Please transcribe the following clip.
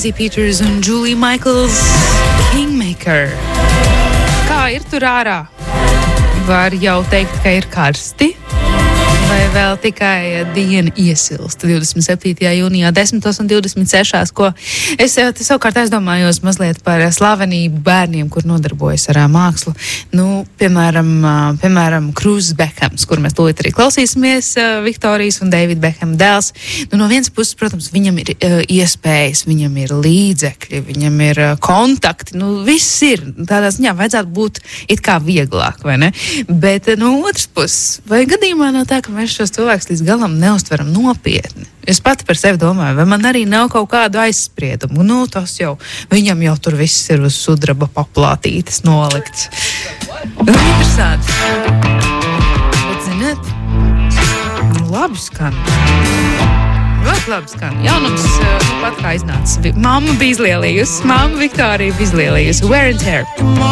Easy Peters un Julie Michaels Kingmaker. Kā ir tur ārā? Var jau teikt, ka ir karsti. Vai vēl tikai diena iesilst 27. jūnijā 10. un 26. Ko es savukārt aizdomājos mazliet par slavenību bērniem, kur nodarbojas ar mākslu. Nu, piemēram, Cruz Beckhams, kur mēs tūlīt arī klausīsimies, Viktorijas un Davida Beckham dēls. Nu, no vienas puses, protams, viņam ir iespējas, viņam ir līdzekļi, viņam ir kontakti, nu, viss ir. Tādā ziņā vajadzētu būt it kā vieglāk, vai ne? Bet no otras puses, vai gadījumā nav tā, ka mēs šos cilvēkus līdz galam neuztveram nopietni. Es pati par sevi domāju, vai man arī nav kaut kādu aizspriedumu. Nu, tas jau, viņam jau tur viss ir uz sudraba paplātītes nolikts. Interesanti. Bet, ziniet, labi skan. Ļoti labi skan. Jaunums pat kā iznācis. Mamma bija izlielījusi. Mamma Viktorija bija izlielījusi. Wear and Tear.